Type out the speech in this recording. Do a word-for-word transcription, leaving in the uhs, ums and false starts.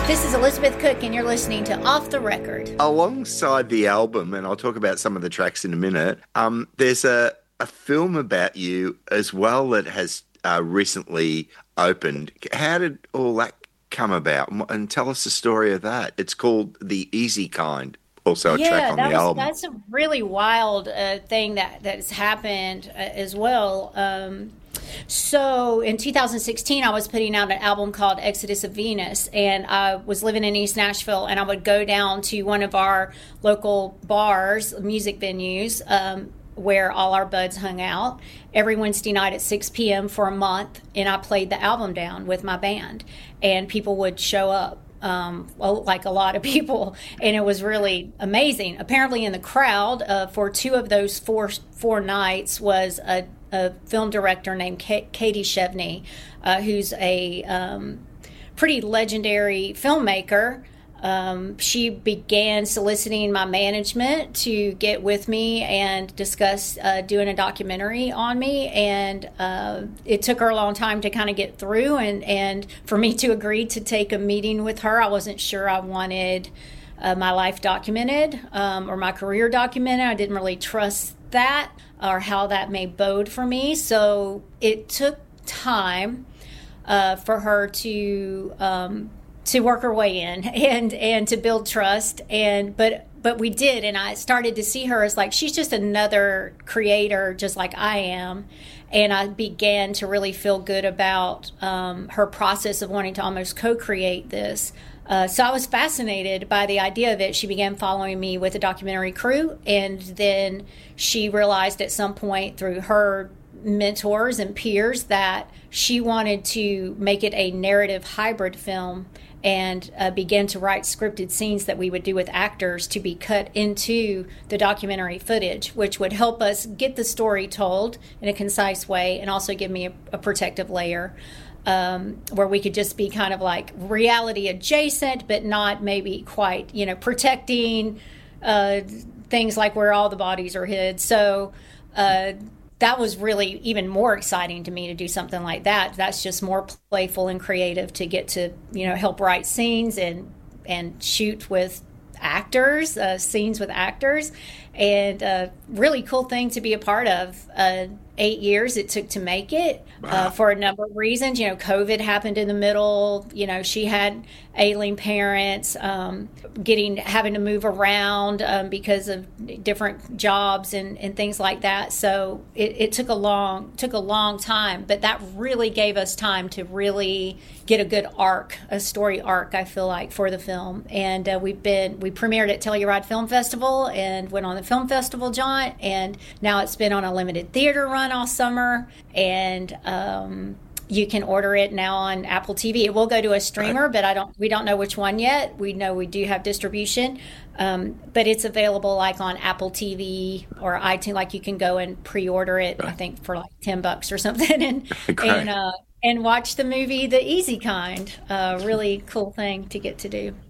This is Elizabeth Cook, and you're listening to Off the Record. Alongside the album, and I'll talk about some of the tracks in a minute, um, there's a, a film about you as well that has uh, recently opened. How did all that come about? And tell us the story of that. It's called The Easy Kind, also a yeah, track on that the was, album. that's a really wild uh, thing that, that has happened uh, as well. Um, So in two thousand sixteen, I was putting out an album called Exodus of Venus, and I was living in East Nashville, and I would go down to one of our local bars, music venues, um, where all our buds hung out every Wednesday night at six p.m. for a month, and I played the album down with my band, and people would show up. Um, well, like a lot of people, and it was really amazing. Apparently, in the crowd uh, for two of those four four nights was a, a film director named K- Katie Chevney, uh, who's a um, pretty legendary filmmaker. Um, she began soliciting my management to get with me and discuss uh, doing a documentary on me. And uh, it took her a long time to kind of get through and, and for me to agree to take a meeting with her. I wasn't sure I wanted uh, my life documented um, or my career documented. I didn't really trust that or how that may bode for me. So it took time uh, for her to... Um, to work her way in and and to build trust, and but but we did, and I started to see her as like she's just another creator just like I am, and I began to really feel good about um, her process of wanting to almost co-create this. Uh, so I was fascinated by the idea of it. She began following me with a documentary crew, and then she realized at some point through her mentors and peers that she wanted to make it a narrative hybrid film and uh, began to write scripted scenes that we would do with actors to be cut into the documentary footage, which would help us get the story told in a concise way and also give me a, a protective layer um, where we could just be kind of like reality adjacent, but not maybe quite, you know, protecting uh, things like where all the bodies are hid. So uh, that was really even more exciting to me to do something like that. That's just more playful and creative to get to, you know, help write scenes and and shoot with actors, uh, scenes with actors, and a really cool thing to be a part of. Uh, eight years it took to make it. Wow. uh, for a number of reasons. You know, COVID happened in the middle. You know, she had ailing parents, um, getting having to move around um, because of different jobs and, and things like that. So it, it took a long took a long time, but that really gave us time to really get a good arc, a story arc, I feel like, for the film. And uh, we've been we premiered at Telluride Film Festival and went on the film festival jaunt, and now it's been on a limited theater run all summer, and um, you can order it now on Apple T V. It will go to a streamer, but I don't. We don't know which one yet. We know we do have distribution, um, but it's available like on Apple T V or iTunes. Like you can go and pre-order it. I think for like ten bucks or something, and and uh, and watch the movie The Easy Kind. Uh, really cool thing to get to do.